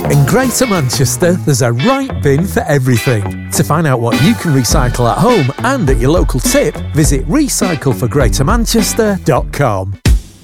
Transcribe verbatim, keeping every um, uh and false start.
In Greater Manchester, there's a right bin for everything. To find out what you can recycle at home and at your local tip, visit recycle for greater manchester dot com.